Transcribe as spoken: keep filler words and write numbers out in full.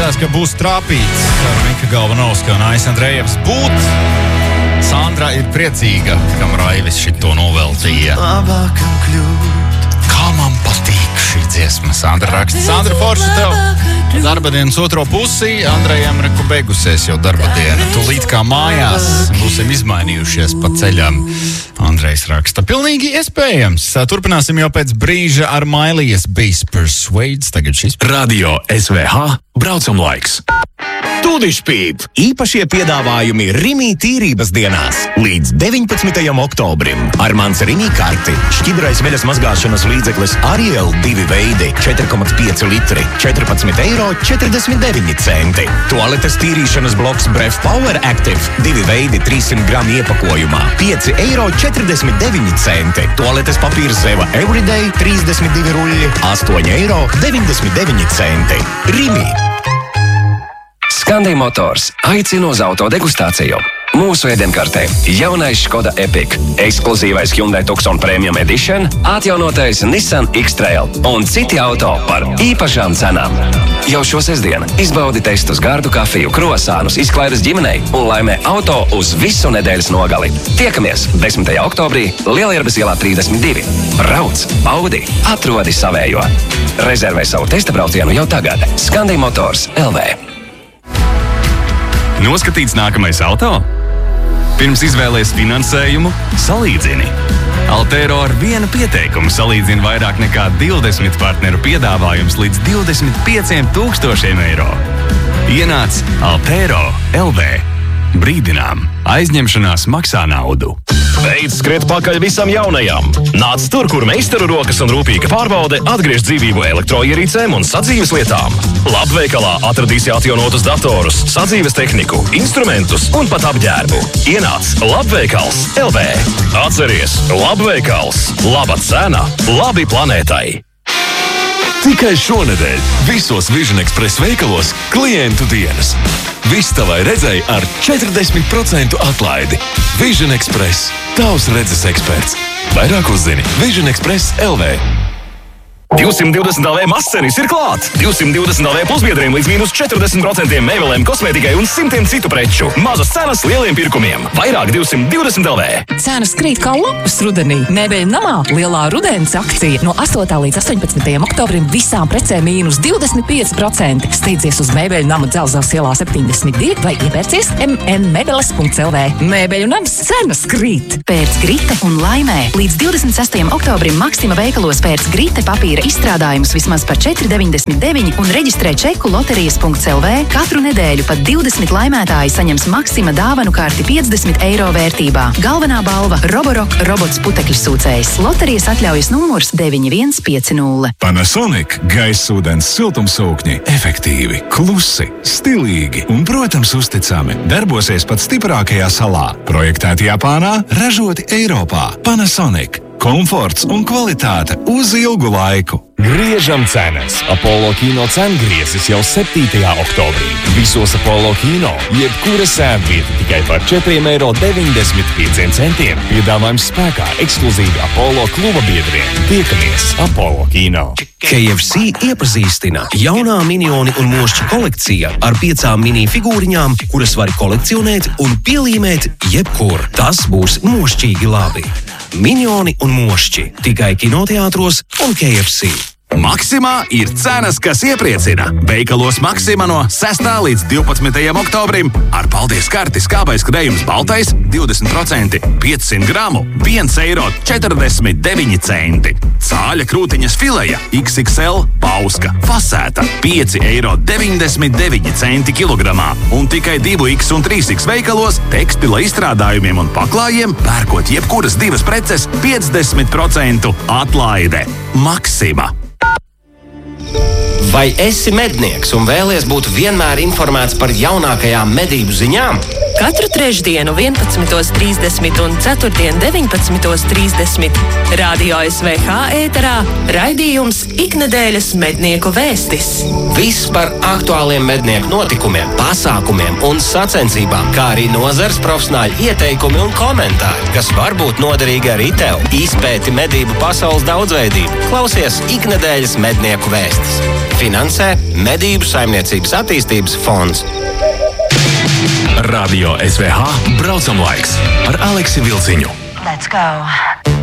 izskatās, ka būs trāpīts ar Mika Galvanovska un Aisa Andrejevs būt. Sandra ir priecīga, kam Raivis šito noveltīja. Kā man patīk šī dziesma, Sandra raksta. Sandra, forši tev darba dienas otro pusi. Andrejam reku beigusies jau darba diena. Tūlīt kā mājās būsim izmainījušies pa ceļam. Andrejs raksta. Pilnīgi iespējams. Turpināsim jau pēc brīža ar Mailijas Beast Persuades. Tagad šis. Radio S V H braucam laiks. Tūdišpīp! Īpašie piedāvājumi Rimī tīrības dienās līdz deviņpadsmitajam oktobrim. Ar mans Rimī karti. Šķidrais veļas mazgāšanas līdzeklis Ariel divi veidi, četri komats pieci litri, četrpadsmit eiro četrdesmit deviņi centi. Tualetes tīrīšanas bloks Bref Power Active, divi veidi trīssimt gramu iepakojumā, pieci eiro četrdesmit deviņi centi. Tualetes papīra Zeva Everyday, trīsdesmit divi ruļļi, astoņi eiro deviņdesmit deviņi centi. Rimī! Skandī Motors aicina uz autodegustāciju. Mūsu ēdienkartē jaunais Škoda Epic, ekskluzīvais Hyundai Tucson Premium Edition, atjaunotais Nissan X-Trail un citi auto par īpašām cenām. Jau šo sestdienu izbaudi testus gardu kafiju, krosānus, izklaides ģimenei un laimē auto uz visu nedēļas nogali. Tiekamies desmitajā oktobrī Lielierbes ielā trīsdesmit divi. Brauc, baudi, atrodi savējo. Rezervē savu testa braucienu jau tagad. Skandī Motors L V. Noskatīts nākamais auto? Pirms izvēlies finansējumu, salīdzini. Altero ar vienu pieteikumu salīdzina vairāk nekā divdesmit partneru piedāvājums līdz divdesmit pieciem tūkstošiem eiro. Ienāc Altero L V. Brīdinām, aizņemšanās maksā naudu. Beidz skriet pakaļ visam jaunajam. Nāc tur, kur meistaru rokas un rūpīga pārbaude atgriež dzīvību elektroierīcēm un sadzīves lietām. Labveikalā atradīsi atjaunotus datorus, sadzīves tehniku, instrumentus un pat apģērbu. Ienāc Labveikals L V. Atceries, Labveikals. Laba cena, labi planētai. Tikai šonedēļ visos Vision Express veikalos klientu dienas. Viss tavai redzēji ar četrdesmit procentu atlaidi. Vision Express. Tavs redzes eksperts. Vairāk uzzini Vision Express L V. divsimt divdesmit L V mascenis ir klāt! divsimt divdesmit L V pusbiedriem līdz mīnus četrdesmit procentiem mēvelēm, kosmētikai un simtiem citu preču. Mazas cenas lieliem pirkumiem. Vairāk divsimt divdesmit L V. Cenas krīt kā lapas rudenī. Mēbeļu namā lielā rudens akcija. No astotā līdz astoņpadsmitajam oktobrim visām precēm mīnus divdesmit pieci procenti. Steidzies uz Mēbeļu nama Dzelzavas ielā septiņdesmit divi vai iepērcies m n mebeles punkts l v. Mēbeļu nams cenas krīt. Pēc Grite un laimē. Līdz divdesmit sestajam oktobrim Maksima veikalos pēc Grite papīra izstrādājums vismaz par četri deviņdesmit deviņi un reģistrē čeku loterijas punkts l v. Katru nedēļu pat divdesmit laimētāji saņems Maksima dāvanu karti piecdesmit eiro vērtībā. Galvenā balva Roborock robots putekļu sūcējs. Loterijas atļaujas numurs deviņi viens pieci nulle. Panasonic gaisūdens siltumsūkņi efektīvi, klusi, stilīgi un, protams, uzticami. Darbosies pat stiprākajā salā. Projektēti Japānā, ražoti Eiropā. Panasonic. Komforts un kvalitāte uz ilgu laiku. Griežam cenas. Apollo kino cengriezis jau septītajā oktobrī. Visos Apollo kino jebkura sēdvieta tikai par četriem eiro deviņdesmit pieciem centiem. Piedāvājums spēkā ekskluzīvi Apollo kluba biedriem. Tiekamies Apollo kino. K F C iepazīstina jaunā minioni un mošķi kolekcija ar piecām mini figūriņām, kuras var kolekcionēt un pielīmēt jebkur. Tas būs mošķīgi labi. Minioni un mošķi tikai kinoteātros un K F C. Maksimā ir cenas, kas iepriecina. Veikalos Maksima no sestā līdz divpadsmitajam oktobrim ar paldies karti skābais krējums baltais divdesmit procenti, piecsimt gramu, viens eiro četrdesmit deviņi centi. Cāļa krūtiņas fileja X X L pauska fasēta pieci eiro deviņdesmit deviņi centi kilogramā. Un tikai divi X un trīs X veikalos tekstila izstrādājumiem un paklājiem pērkot jebkuras divas preces piecdesmit procentu atlaide. Maksima. Vai esi mednieks un vēlies būt vienmēr informēts par jaunākajām medību ziņām? Katru trešdienu vienpadsmitos trīsdesmit un ceturtdien deviņpadsmitos trīsdesmit Radio S V H ēterā raidījums Iknedēļas mednieku vēstis. Viss par aktuāliem mednieku notikumiem, pasākumiem un sacensībām, kā arī nozars profesionāļu ieteikumi un komentāri, kas var būt noderīgi arī tev. Izpēti medību pasaules daudzveidību. Klausies Iknedēļas mednieku vēstis. Finansē Medību saimniecības attīstības fonds. Radio S V H braucam laiks ar Aleksi Vilciņu. Let's go!